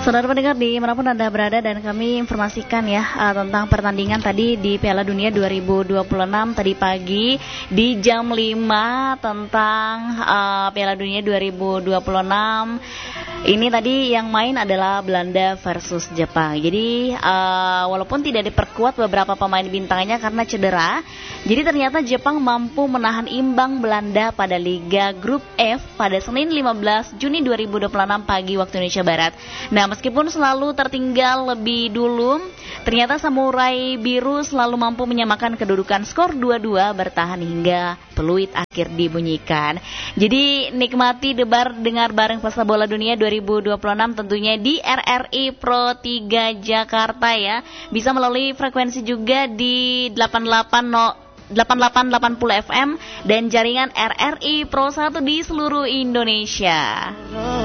Saudara pendengar dimanapun Anda berada, dan kami informasikan ya tentang pertandingan tadi di Piala Dunia 2026 tadi pagi di jam 5 tentang Piala Dunia 2026. Ini tadi yang main adalah Belanda versus Jepang. Jadi walaupun tidak diperkuat beberapa pemain bintangnya karena cedera, jadi ternyata Jepang mampu menahan imbang Belanda pada Liga Grup F pada Senin 15 Juni 2026 pagi waktu Indonesia Barat. Nah, meskipun selalu tertinggal lebih dulu, ternyata Samurai Biru selalu mampu menyamakan kedudukan skor 2-2 bertahan hingga peluit akhir dibunyikan. Jadi nikmati debar dengar bareng Pesta Bola Dunia 2026 tentunya di RRI Pro 3 Jakarta ya. Bisa melalui frekuensi juga di 8880 FM dan jaringan RRI Pro 1 di seluruh Indonesia.